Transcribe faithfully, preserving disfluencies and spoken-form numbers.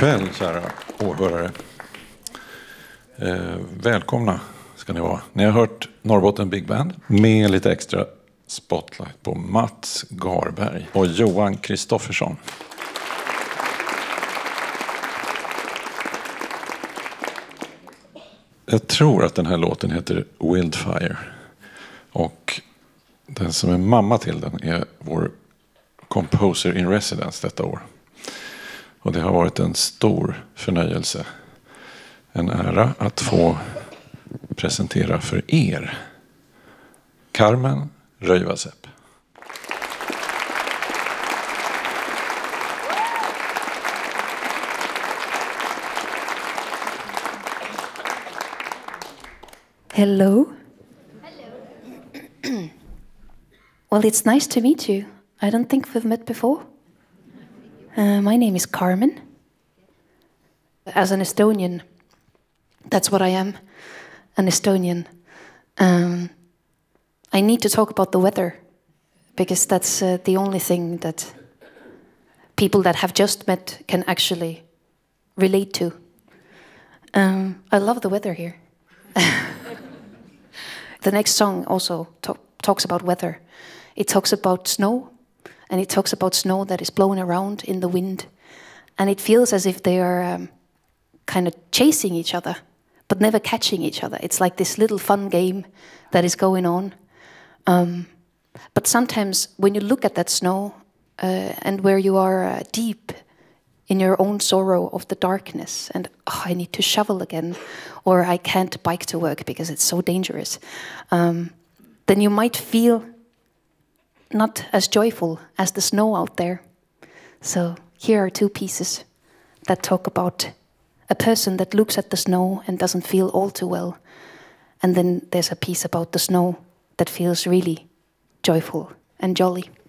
kväll, kära åhörare. Eh, välkomna ska ni vara. Ni har hört Norrbotten Big Band med lite extra spotlight på Mats Garberg och Johan Kristoffersson. Jag tror att den här låten heter Wildfire. Och den som är mamma till den är vår composer in residence detta år. Och det har varit en stor förnöjelse. En ära att få presentera för er Carmen Röjvasepp. Hello. Hello. Well, it's nice to meet you. I don't think we've met before. Uh, my name is Carmen. As an Estonian, that's what I am, an Estonian. Um, I need to talk about the weather, because that's uh, the only thing that people that have just met can actually relate to. Um, I love the weather here. The next song also talk, talks about weather. It talks about snow, and it talks about snow that is blown around in the wind. And it feels as if they are um, kind of chasing each other, but never catching each other. It's like this little fun game that is going on. Um, but sometimes when you look at that snow, uh, and where you are uh, deep in your own sorrow of the darkness, and oh, I need to shovel again, or I can't bike to work because it's so dangerous, um, then you might feel not as joyful as the snow out there. So here are two pieces that talk about a person that looks at the snow and doesn't feel all too well. And then there's a piece about the snow that feels really joyful and jolly.